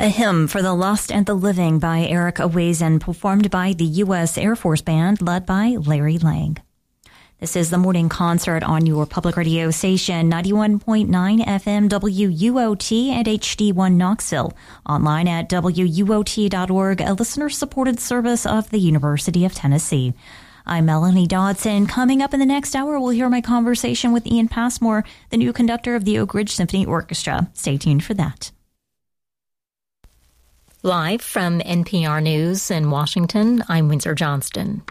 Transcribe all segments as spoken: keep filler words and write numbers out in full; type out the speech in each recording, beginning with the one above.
A Hymn for the Lost and the Living by Eric Owazen, performed by the U S Air Force Band, led by Larry Lang. This is the morning concert on your public radio station, ninety-one point nine F M W U O T and H D one Knoxville. Online at W U O T dot org, a listener-supported service of the University of Tennessee. I'm Melanie Dodson. Coming up in the next hour, we'll hear my conversation with Ian Passmore, the new conductor of the Oak Ridge Symphony Orchestra. Stay tuned for that. Live from N P R News in Washington, I'm Windsor Johnston.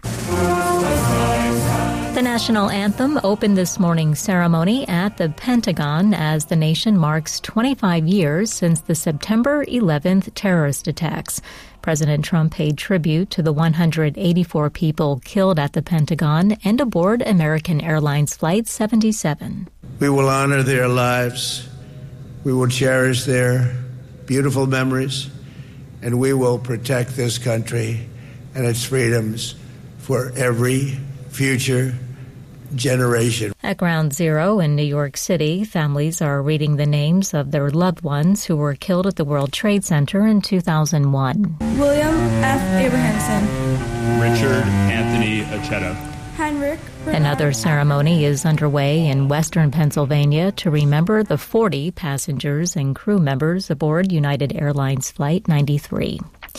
The national anthem opened this morning's ceremony at the Pentagon as the nation marks twenty-five years since the September eleventh terrorist attacks. President Trump paid tribute to the one hundred eighty-four people killed at the Pentagon and aboard American Airlines Flight seventy-seven. We will honor their lives. We will cherish their beautiful memories. And we will protect this country and its freedoms for every future generation. At Ground Zero in New York City, families are reading the names of their loved ones who were killed at the World Trade Center in two thousand one. William F. Abrahamson. Richard Anthony Acheta. Heinrich. Another ceremony is underway in western Pennsylvania to remember the forty passengers and crew members aboard United Airlines Flight ninety-three.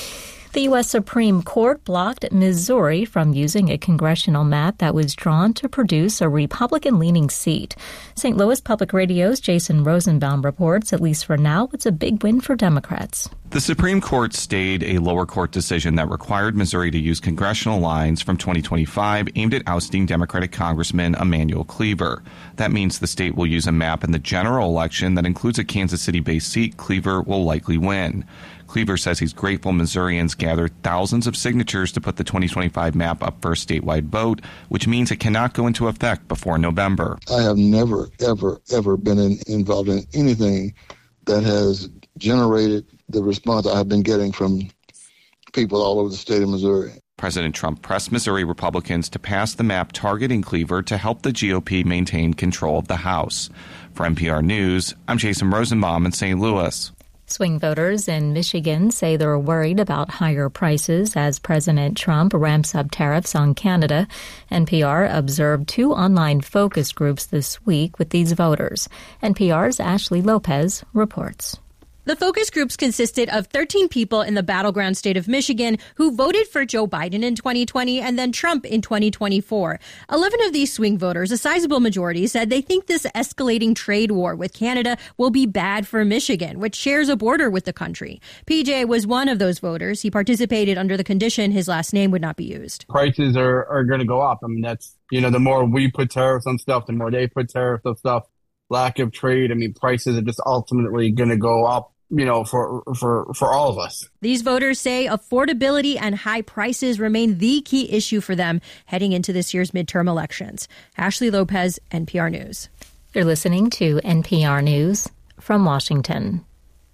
The U S Supreme Court blocked Missouri from using a congressional map that was drawn to produce a Republican-leaning seat. Saint Louis Public Radio's Jason Rosenbaum reports, at least for now, it's a big win for Democrats. The Supreme Court stayed a lower court decision that required Missouri to use congressional lines from twenty twenty-five aimed at ousting Democratic Congressman Emanuel Cleaver. That means the state will use a map in the general election that includes a Kansas City-based seat Cleaver will likely win. Cleaver says he's grateful Missourians gathered thousands of signatures to put the twenty twenty-five map up for a statewide vote, which means it cannot go into effect before November. I have never, ever, ever been in, involved in anything that has generated the response I've been getting from people all over the state of Missouri. President Trump pressed Missouri Republicans to pass the map targeting Cleaver to help the G O P maintain control of the House. For N P R News, I'm Jason Rosenbaum in Saint Louis. Swing voters in Michigan say they're worried about higher prices as President Trump ramps up tariffs on Canada. N P R observed two online focus groups this week with these voters. N P R's Ashley Lopez reports. The focus groups consisted of thirteen people in the battleground state of Michigan who voted for Joe Biden in twenty twenty and then Trump in twenty twenty-four. eleven of these swing voters, a sizable majority, said they think this escalating trade war with Canada will be bad for Michigan, which shares a border with the country. P J was one of those voters. He participated under the condition his last name would not be used. Prices are, are going to go up. I mean, that's, you know, the more we put tariffs on stuff, the more they put tariffs on stuff. Lack of trade, I mean, prices are just ultimately going to go up, you know, for for for all of us. These voters say affordability and high prices remain the key issue for them heading into this year's midterm elections. Ashley Lopez, N P R News. You're listening to N P R News from Washington.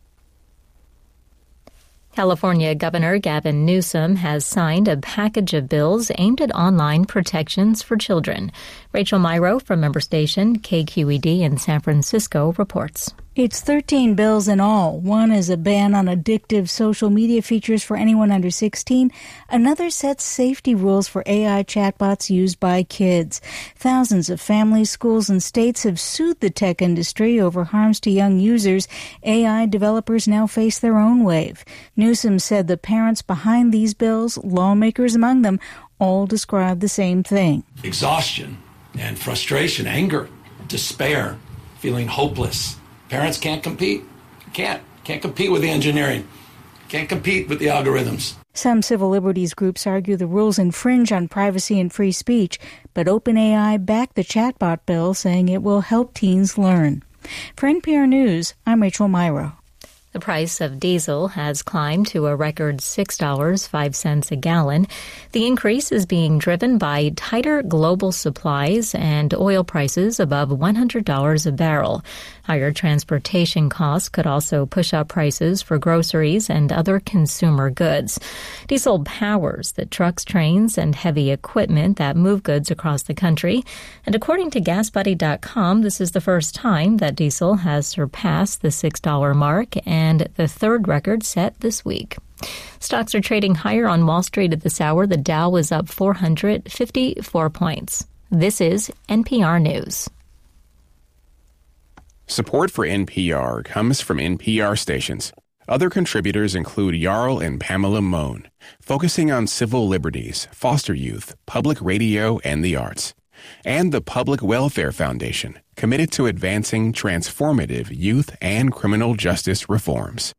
California Governor Gavin Newsom has signed a package of bills aimed at online protections for children. Rachel Myrow from member station K Q E D in San Francisco reports. It's thirteen bills in all. One is a ban on addictive social media features for anyone under sixteen. Another sets safety rules for A I chatbots used by kids. Thousands of families, schools, and states have sued the tech industry over harms to young users. A I developers now face their own wave. Newsom said the parents behind these bills, lawmakers among them, all describe the same thing. Exhaustion and frustration, anger, despair, feeling hopeless. Parents can't compete. Can't. Can't compete with the engineering. Can't compete with the algorithms. Some civil liberties groups argue the rules infringe on privacy and free speech, but OpenAI backed the chatbot bill, saying it will help teens learn. For N P R News, I'm Rachel Myrow. The price of diesel has climbed to a record six dollars and five cents a gallon. The increase is being driven by tighter global supplies and oil prices above one hundred dollars a barrel. Higher transportation costs could also push up prices for groceries and other consumer goods. Diesel powers the trucks, trains, and heavy equipment that move goods across the country. And according to gas buddy dot com, this is the first time that diesel has surpassed the six dollars mark, and and the third record set this week. Stocks are trading higher on Wall Street at this hour. The Dow is up four hundred fifty-four points. This is N P R News. Support for N P R comes from N P R stations. Other contributors include Jarl and Pamela Mohn, focusing on civil liberties, foster youth, public radio, and the arts. And the Public Welfare Foundation, committed to advancing transformative youth and criminal justice reforms.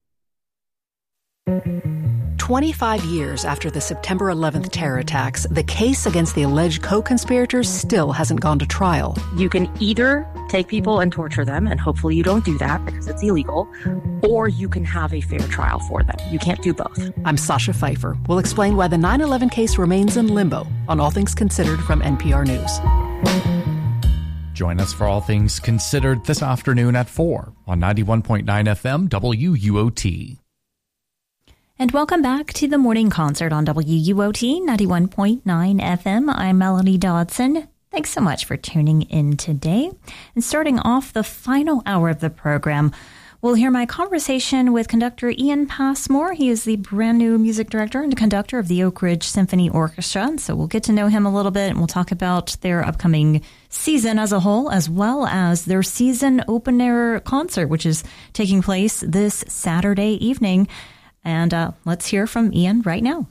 twenty-five years after the September eleventh terror attacks, the case against the alleged co-conspirators still hasn't gone to trial. You can either take people and torture them, and hopefully you don't do that because it's illegal, or you can have a fair trial for them. You can't do both. I'm Sasha Pfeiffer. We'll explain why the nine eleven case remains in limbo on All Things Considered from N P R News. Join us for All Things Considered this afternoon at four on ninety-one point nine F M W U O T. And welcome back to the morning concert on W U O T ninety-one point nine F M. I'm Melanie Dodson. Thanks so much for tuning in today. And starting off the final hour of the program, we'll hear my conversation with conductor Ian Passmore. He is the brand new music director and conductor of the Oak Ridge Symphony Orchestra. And so we'll get to know him a little bit, and we'll talk about their upcoming season as a whole, as well as their season open air concert, which is taking place this Saturday evening. And uh, let's hear from Ian right now.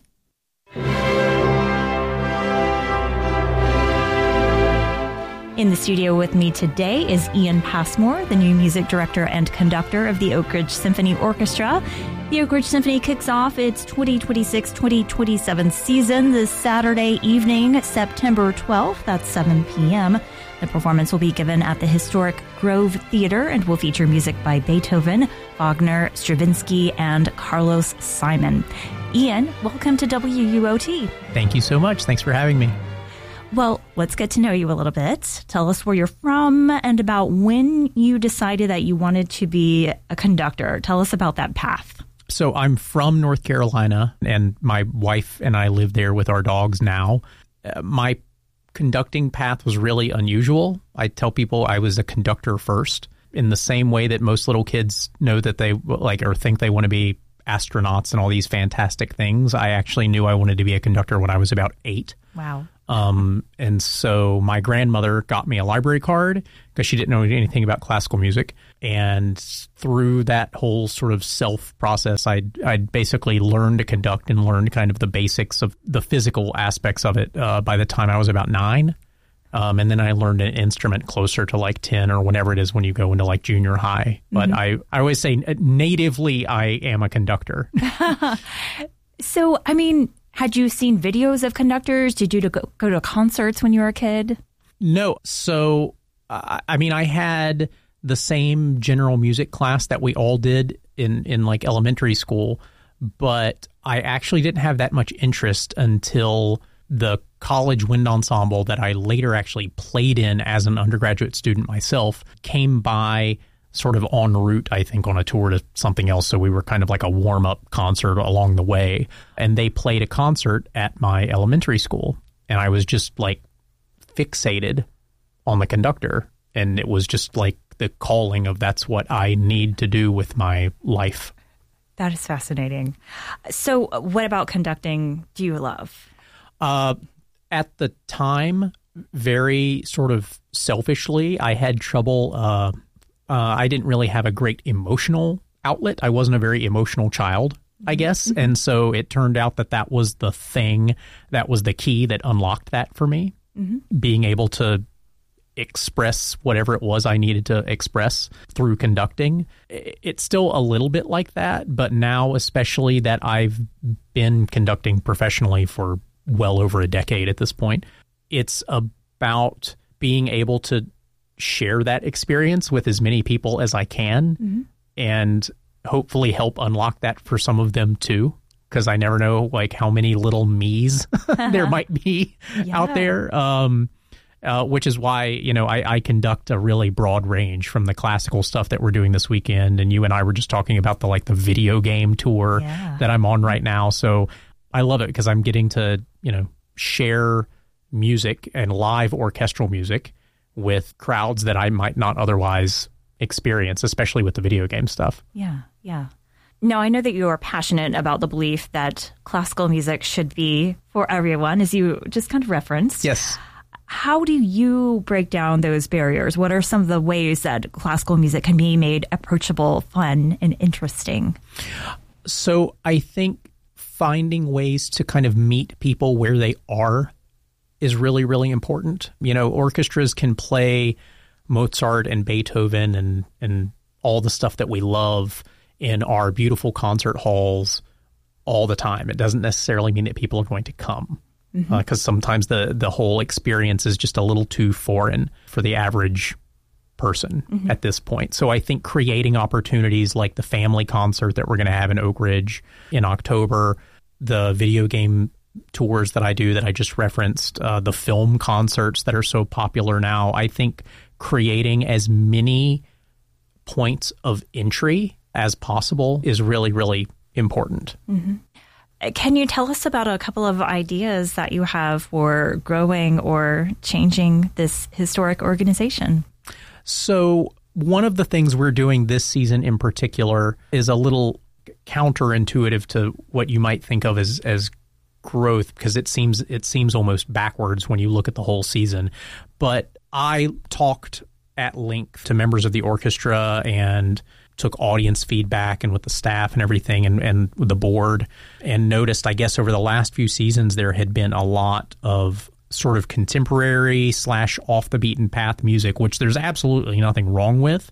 In the studio with me today is Ian Passmore, the new music director and conductor of the Oak Ridge Symphony Orchestra. The Oak Ridge Symphony kicks off its twenty twenty-six twenty twenty-seven season this Saturday evening, September twelfth at seven p.m. The performance will be given at the historic Grove Theater and will feature music by Beethoven, Wagner, Stravinsky, and Carlos Simon. Ian, welcome to W U O T. Thank you so much. Thanks for having me. Well, let's get to know you a little bit. Tell us where you're from and about when you decided that you wanted to be a conductor. Tell us about that path. So I'm from North Carolina, and my wife and I live there with our dogs now. Uh, my conducting path was really unusual. I tell people I was a conductor first, in the same way that most little kids know that they like or think they want to be astronauts and all these fantastic things. I actually knew I wanted to be a conductor when I was about eight. Wow. Um, and so my grandmother got me a library card because she didn't know anything about classical music. And through that whole sort of self process, I'd, I'd basically learned to conduct and learned kind of the basics of the physical aspects of it uh, by the time I was about nine. Um, and then I learned an instrument closer to like ten or whenever it is when you go into like junior high. But mm-hmm. I, I always say natively I am a conductor. So, I mean, had you seen videos of conductors? Did you go, go to concerts when you were a kid? No. So, uh, I mean, I had the same general music class that we all did in, in like elementary school, but I actually didn't have that much interest until the college wind ensemble that I later actually played in as an undergraduate student myself came by sort of en route, I think, on a tour to something else. So we were kind of like a warm-up concert along the way. And they played a concert at my elementary school. And I was just like fixated on the conductor. And it was just like the calling of that's what I need to do with my life. That is fascinating. So what about conducting do you love? Uh, at the time, very sort of selfishly, I had trouble. Uh, uh, I didn't really have a great emotional outlet. I wasn't a very emotional child, I guess. Mm-hmm. And so it turned out that that was the thing that was the key that unlocked that for me, mm-hmm. being able to express whatever it was I needed to express through conducting. It's still a little bit like that, but now especially that I've been conducting professionally for well over a decade at this point, it's about being able to share that experience with as many people as I can mm-hmm. and hopefully help unlock that for some of them too, because I never know like how many little me's there might be yeah. out there, um, uh, which is why, you know, I, I conduct a really broad range from the classical stuff that we're doing this weekend. And you and I were just talking about the like the video game tour yeah. that I'm on right now. So I love it because I'm getting to, you know, share music and live orchestral music with crowds that I might not otherwise experience, especially with the video game stuff. Yeah, yeah. Now, I know that you are passionate about the belief that classical music should be for everyone, as you just kind of referenced. Yes. How do you break down those barriers? What are some of the ways that classical music can be made approachable, fun, and interesting? So I think finding ways to kind of meet people where they are is really, really important. You know, orchestras can play Mozart and Beethoven and, and all the stuff that we love in our beautiful concert halls all the time. It doesn't necessarily mean that people are going to come, because mm-hmm. uh, sometimes the, the whole experience is just a little too foreign for the average person mm-hmm. at this point. So I think creating opportunities like the family concert that we're going to have in Oak Ridge in October, the video game tours that I do that I just referenced, uh, the film concerts that are so popular now, I think creating as many points of entry as possible is really, really important. Mm-hmm. Can you tell us about a couple of ideas that you have for growing or changing this historic organization? So one of the things we're doing this season in particular is a little counterintuitive to what you might think of as, as growth, because it seems it seems almost backwards when you look at the whole season. But I talked at length to members of the orchestra and took audience feedback and with the staff and everything and, and with the board, and noticed, I guess, over the last few seasons, there had been a lot of sort of contemporary slash off the beaten path music, which there's absolutely nothing wrong with.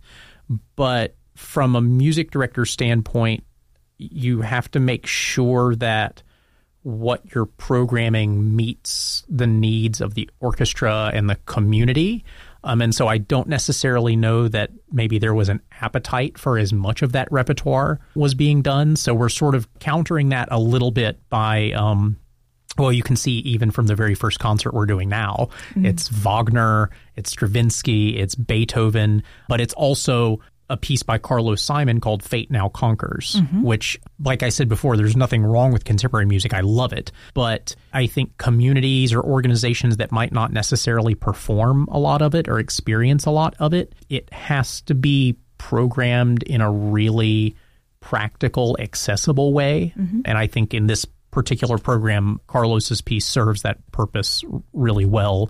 But from a music director standpoint, you have to make sure that what you're programming meets the needs of the orchestra and the community. Um, and so I don't necessarily know that maybe there was an appetite for as much of that repertoire was being done. So we're sort of countering that a little bit by, um, well, you can see even from the very first concert we're doing now, mm-hmm. it's Wagner, it's Stravinsky, it's Beethoven, but it's also a piece by Carlos Simon called Fate Now Conquers, mm-hmm. which, like I said before, there's nothing wrong with contemporary music. I love it. But I think communities or organizations that might not necessarily perform a lot of it or experience a lot of it, it has to be programmed in a really practical, accessible way. Mm-hmm. And I think in this particular program, Carlos's piece serves that purpose really well.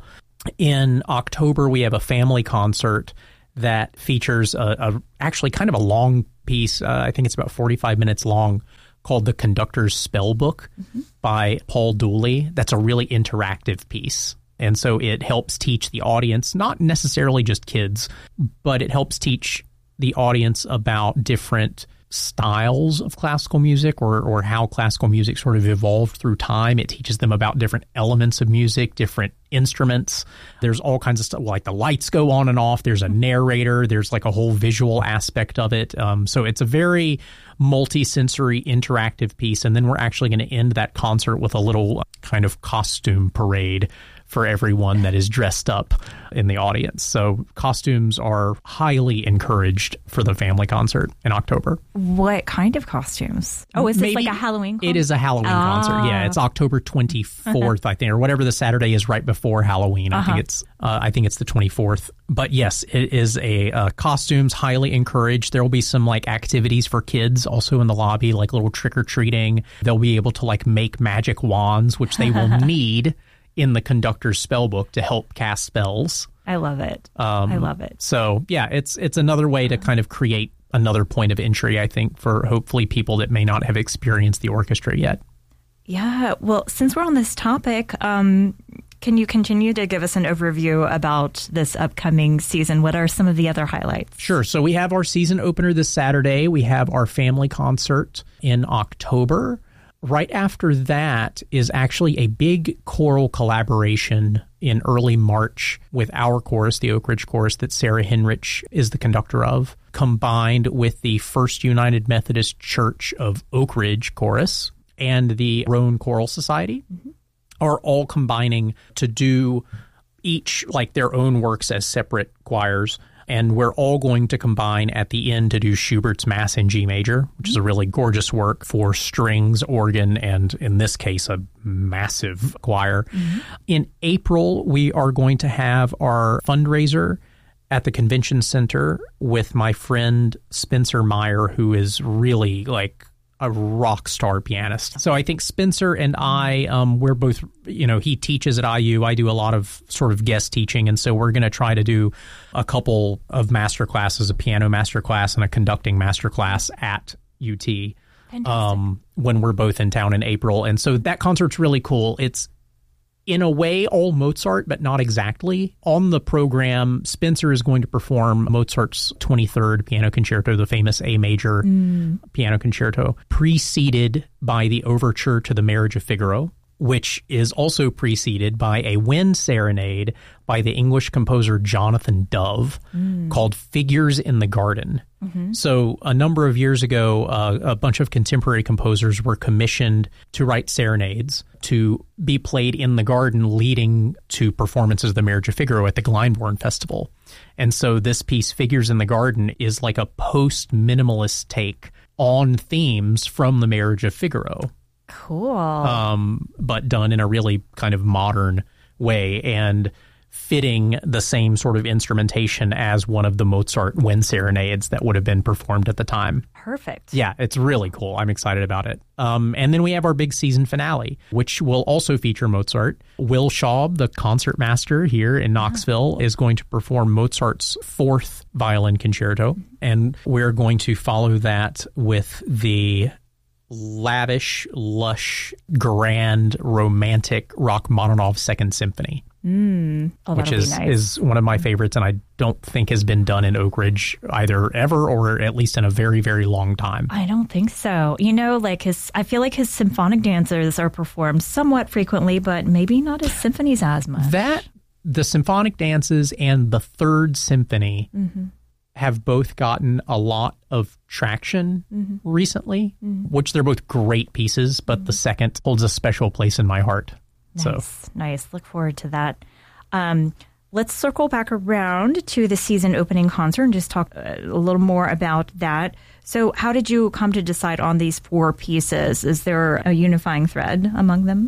In October, we have a family concert that features a, a actually kind of a long piece. Uh, I think it's about forty-five minutes long, called The Conductor's Spellbook mm-hmm. by Paul Dooley. That's a really interactive piece. And so it helps teach the audience, not necessarily just kids, but it helps teach the audience about different styles of classical music, or or how classical music sort of evolved through time. It teaches them about different elements of music, different instruments. There's all kinds of stuff, like the lights go on and off. There's a narrator. There's like a whole visual aspect of it. Um, so it's a very multi-sensory interactive piece. And then we're actually going to end that concert with a little kind of costume parade for everyone that is dressed up in the audience. So costumes are highly encouraged for the family concert in October. What kind of costumes? Oh, is Maybe this like a Halloween concert? It is a Halloween ah. concert. Yeah, it's October twenty-fourth, I think, or whatever the Saturday is right before Halloween. Uh-huh. I think it's uh, I think it's the twenty-fourth. But yes, it is a uh, costumes highly encouraged. There will be some like activities for kids also in the lobby, like little trick-or-treating. They'll be able to like make magic wands, which they will need in the conductor's spellbook to help cast spells. I love it. Um, I love it. So yeah, it's it's another way to kind of create another point of entry, I think, for hopefully people that may not have experienced the orchestra yet. Yeah. Well, since we're on this topic, um, can you continue to give us an overview about this upcoming season? What are some of the other highlights? Sure. So we have our season opener this Saturday. We have our family concert in October. Right after that is actually a big choral collaboration in early March with our chorus, the Oak Ridge Chorus, that Sarah Henrich is the conductor of, combined with the First United Methodist Church of Oak Ridge Chorus and the Roan Choral Society, mm-hmm. are all combining to do each like their own works as separate choirs. And we're all going to combine at the end to do Schubert's Mass in G major, which is a really gorgeous work for strings, organ, and in this case, a massive choir. Mm-hmm. In April, we are going to have our fundraiser at the convention center with my friend Spencer Meyer, who is really like a rock star pianist. So I think Spencer and I, um, we're both, you know, he teaches at I U. I do a lot of sort of guest teaching. And so we're going to try to do a couple of master classes, a piano master class and a conducting master class at U T um, when we're both in town in April. And so that concert's really cool. It's in a way all Mozart, but not exactly. On the program, Spencer is going to perform Mozart's twenty-third Piano Concerto, the famous A major mm. piano concerto, preceded by the overture to the Marriage of Figaro, which is also preceded by a wind serenade by the English composer Jonathan Dove mm. called Figures in the Garden. Mm-hmm. So a number of years ago, uh, a bunch of contemporary composers were commissioned to write serenades to be played in the garden leading to performances of the Marriage of Figaro at the Glyndebourne Festival. And so this piece, Figures in the Garden, is like a post-minimalist take on themes from the Marriage of Figaro. Cool. Um, but done in a really kind of modern way and fitting the same sort of instrumentation as one of the Mozart wind serenades that would have been performed at the time. Perfect. Yeah, it's really cool. I'm excited about it. Um, and then we have our big season finale, which will also feature Mozart. Will Schaub, the concertmaster here in Knoxville, yeah. is going to perform Mozart's fourth violin concerto. And we're going to follow that with the lavish, lush, grand, romantic Rachmaninoff Second Symphony, mm. oh, which is, nice. is one of my favorites, and I don't think has been done in Oak Ridge either ever or at least in a very, very long time. I don't think so. You know, like his, I feel like his symphonic dances are performed somewhat frequently, but maybe not his symphonies as much. That, the symphonic dances and the Third Symphony mm-hmm. have both gotten a lot of traction mm-hmm. recently, mm-hmm. which they're both great pieces, but mm-hmm. the second holds a special place in my heart. Nice, so. nice. Look forward to that. Um, let's circle back around to the season opening concert and just talk a little more about that. So how did you come to decide on these four pieces? Is there a unifying thread among them?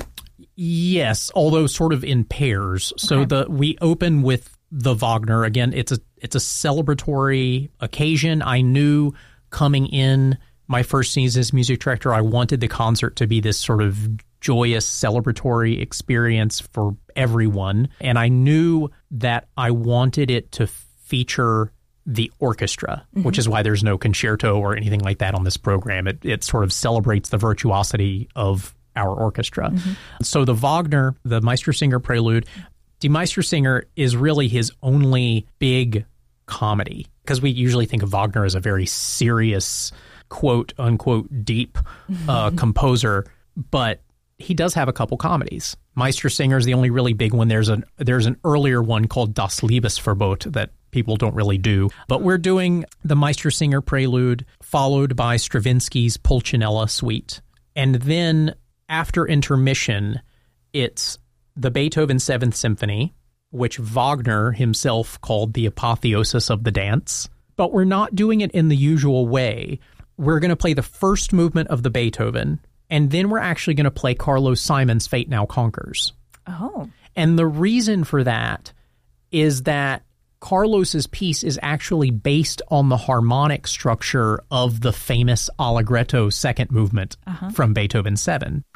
Yes, although sort of in pairs. Okay. So the we open with the Wagner. Again, it's a it's a celebratory occasion. I knew coming in my first season as music director, I wanted the concert to be this sort of joyous, celebratory experience for everyone. And I knew that I wanted it to feature the orchestra, mm-hmm. which is why there's no concerto or anything like that on this program. It it sort of celebrates the virtuosity of our orchestra. Mm-hmm. So the Wagner, the Meistersinger Prelude, Die Meistersinger is really his only big comedy, because we usually think of Wagner as a very serious, quote unquote, deep uh, composer, but he does have a couple comedies. Meistersinger is the only really big one. There's an there's an earlier one called Das Liebesverbot that people don't really do. But we're doing the Meistersinger Prelude, followed by Stravinsky's Pulcinella Suite. And then after intermission, it's the Beethoven Seventh Symphony, which Wagner himself called the apotheosis of the dance. But we're not doing it in the usual way. We're going to play the first movement of the Beethoven, and then we're actually going to play Carlos Simon's Fate Now Conquers. Oh. And the reason for that is that Carlos's piece is actually based on the harmonic structure of the famous Allegretto second movement uh-huh. from Beethoven seven.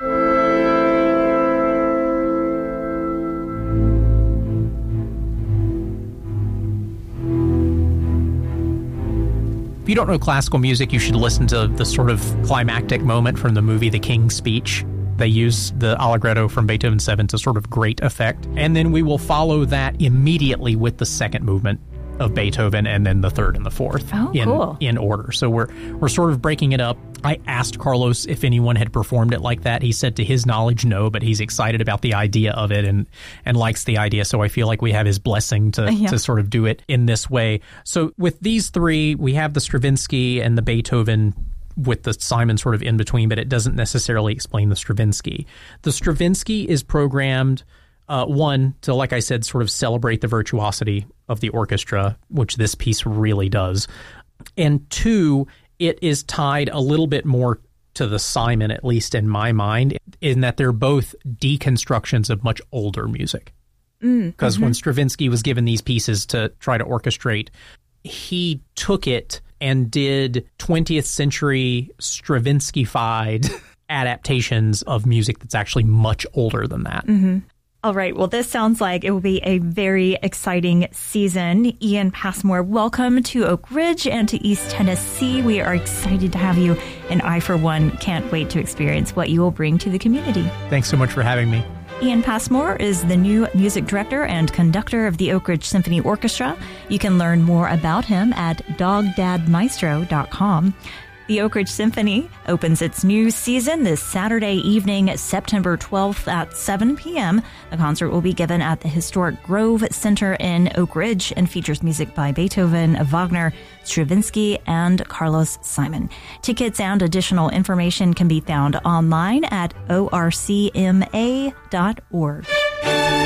If you don't know classical music, you should listen to the sort of climactic moment from the movie The King's Speech. They use the Allegretto from Beethoven seven to sort of great effect. And then we will follow that immediately with the second movement of Beethoven and then the third and the fourth oh, in, cool. in order. So we're we're sort of breaking it up. I asked Carlos if anyone had performed it like that. He said to his knowledge, no, but he's excited about the idea of it and, and likes the idea. So I feel like we have his blessing to, yeah. to sort of do it in this way. So with these three, we have the Stravinsky and the Beethoven with the Simon sort of in between, but it doesn't necessarily explain the Stravinsky. The Stravinsky is programmed, uh, one, to, like I said, sort of celebrate the virtuosity of the orchestra, which this piece really does. And two, it is tied a little bit more to the Simon, at least in my mind, in that they're both deconstructions of much older music. Because mm-hmm. when Stravinsky was given these pieces to try to orchestrate, he took it and did twentieth century Stravinsky-fied adaptations of music that's actually much older than that. Mm-hmm. All right. Well, this sounds like it will be a very exciting season. Ian Passmore, welcome to Oak Ridge and to East Tennessee. We are excited to have you, and I, for one, can't wait to experience what you will bring to the community. Thanks so much for having me. Ian Passmore is the new music director and conductor of the Oak Ridge Symphony Orchestra. You can learn more about him at dog dad maestro dot com. The Oak Ridge Symphony opens its new season this Saturday evening, September twelfth at seven p.m. The concert will be given at the historic Grove Center in Oak Ridge and features music by Beethoven, Wagner, Stravinsky, and Carlos Simon. Tickets and additional information can be found online at o r c m a dot org.